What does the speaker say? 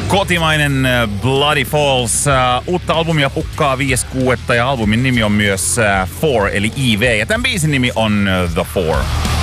Kotimainen Bloody Falls. Uutta albumia pukkaa 5.6. ja albumin nimi on myös Four eli IV. Ja tämän biisin nimi on The Four.